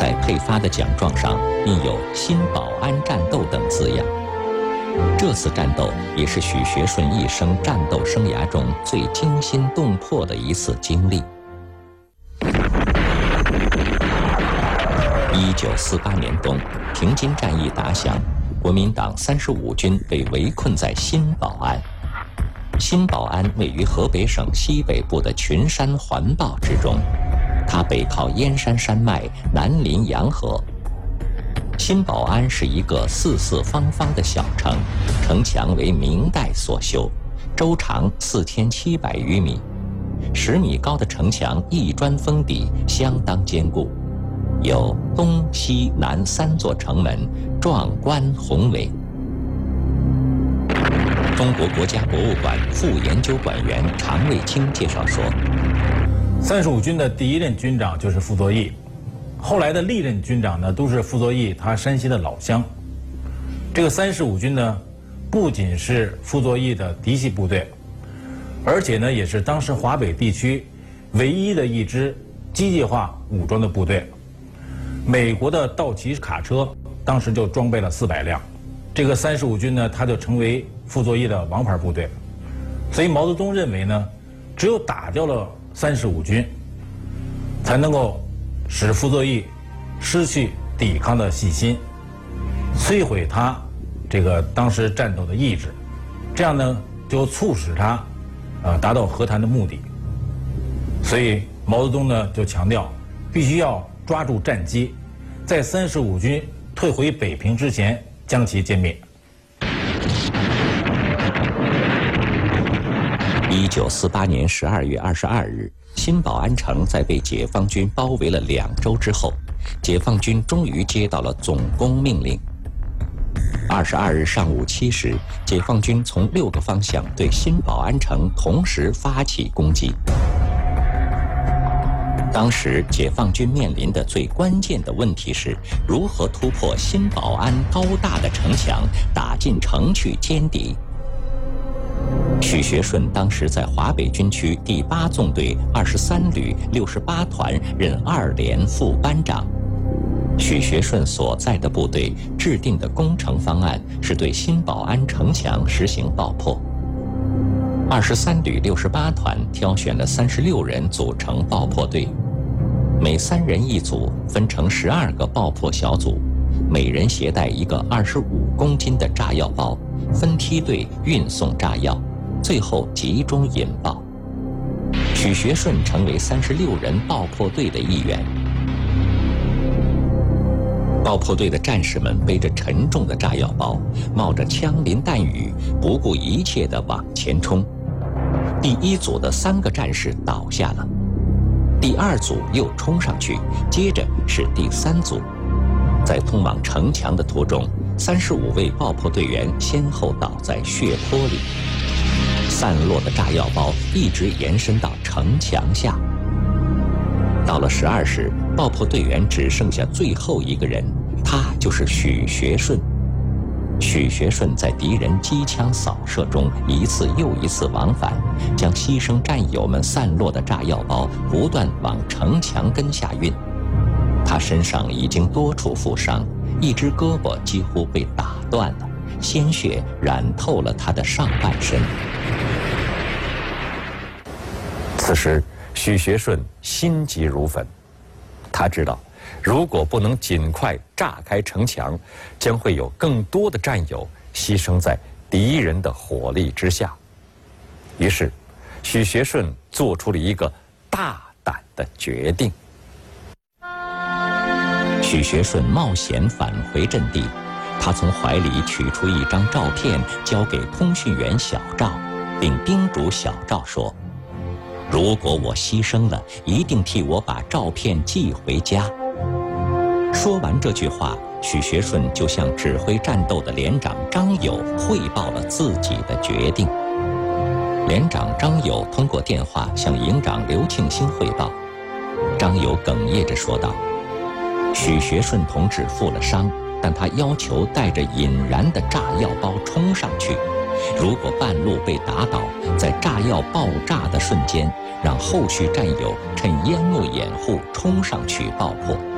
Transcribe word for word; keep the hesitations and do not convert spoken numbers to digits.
在配发的奖状上印有“新保安战斗”等字样。这次战斗也是许学顺一生战斗生涯中最惊心动魄的一次经历。一九四八年冬，平津战役打响，国民党三十五军被围困在新保安。新保安位于河北省西北部的群山环抱之中，它北靠燕山山脉，南临洋河。新保安是一个四四方方的小城，城墙为明代所修，周长四千七百余米，十米高的城墙一砖封底，相当坚固，有东西南三座城门，壮观宏伟。中国国家博物馆副研究馆员常卫清介绍说， 三十五军的第一任军长就是傅作义，后来的历任军长呢都是傅作义他山西的老乡。这个三十五军呢，不仅是傅作义的嫡系部队，而且呢也是当时华北地区唯一的一支机械化武装的部队。美国的道奇卡车当时就装备了四百辆，这个三十五军呢，他就成为傅作义的王牌部队。所以毛泽东认为呢，只有打掉了三十五军，才能够使傅作义失去抵抗的信心，摧毁他这个当时战斗的意志，这样呢就促使他呃达到和谈的目的。所以毛泽东呢就强调，必须要抓住战机，在三十五军退回北平之前将其歼灭。 一九四八年十二月二十二日，新保安城在被解放军包围了两周之后，解放军终于接到了总攻命令。二十二日上午七时，解放军从六个方向对新保安城同时发起攻击。当时解放军面临的最关键的问题是如何突破新保安高大的城墙，打进城去歼敌。许学顺当时在华北军区第八纵队二十三旅六十八团任二连副班长。许学顺所在的部队制定的工程方案是对新保安城墙实行爆破。二十三旅六十八团挑选了三十六人组成爆破队，每三人一组，分成十二个爆破小组，每人携带一个二十五公斤的炸药包，分梯队运送炸药，最后集中引爆。许学顺成为三十六人爆破队的一员。爆破队的战士们背着沉重的炸药包，冒着枪林弹雨，不顾一切地往前冲。第一组的三个战士倒下了，第二组又冲上去，接着是第三组。在通往城墙的途中，三十五位爆破队员先后倒在血泊里。散落的炸药包一直延伸到城墙下。到了十二时，爆破队员只剩下最后一个人，他就是许学顺。许学顺在敌人机枪扫射中一次又一次往返，将牺牲战友们散落的炸药包不断往城墙根下运。他身上已经多处负伤，一只胳膊几乎被打断了，鲜血染透了他的上半身。此时许学顺心急如焚，他知道如果不能尽快炸开城墙，将会有更多的战友牺牲在敌人的火力之下。于是许学顺做出了一个大胆的决定。许学顺冒险返回阵地，他从怀里取出一张照片，交给通讯员小赵，并叮嘱小赵说，如果我牺牲了，一定替我把照片寄回家。说完这句话，许学顺就向指挥战斗的连长张友汇报了自己的决定。连长张友通过电话向营长刘庆兴汇报，张友哽咽着说道，许学顺同志负了伤，但他要求带着引燃的炸药包冲上去，如果半路被打倒，在炸药爆炸的瞬间，让后续战友趁烟幕掩护冲上去爆破。